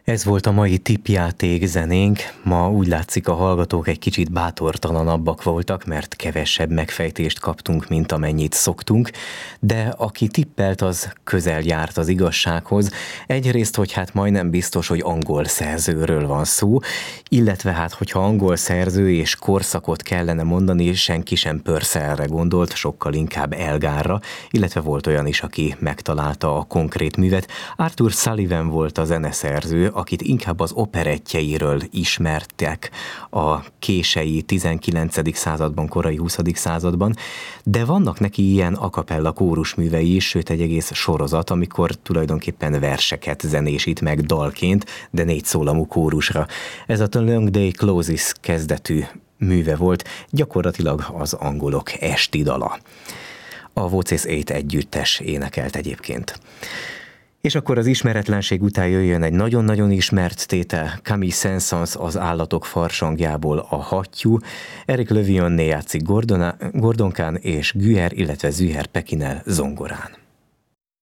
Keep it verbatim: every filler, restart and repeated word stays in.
Ez volt a mai tippjáték zenénk. Ma úgy látszik, a hallgatók egy kicsit bátortalanabbak voltak, mert kevesebb megfejtést kaptunk, mint amennyit szoktunk, de aki tippelt, az közel járt az igazsághoz. Egyrészt, hogy hát majdnem biztos, hogy angol szerzőről van szó, illetve hát, hogyha angol szerző és korszakot kellene mondani, senki sem Purcellre gondolt, sokkal inkább Elgarra, illetve volt olyan is, aki megtalálta a konkrét művet. Arthur Sullivan volt a zeneszerző, akit inkább az operettjeiről ismertek a kései tizenkilencedik században, korai huszadik században, de vannak neki ilyen a cappella kórusművei is, sőt egy egész sorozat, amikor tulajdonképpen verseket zenésít meg dalként, de négy szólamú kórusra. Ez a The Long Day Closes kezdetű műve volt, gyakorlatilag az angolok esti dala. A Voces nyolc együttes énekelt egyébként. És akkor az ismeretlenség után jöjjön egy nagyon-nagyon ismert tétel, Camille Saint-Saëns az Állatok farsangjából a hattyú, Eric Le Vionné játszik Gordonkán és Güher, illetve Züher Pekinel zongorán.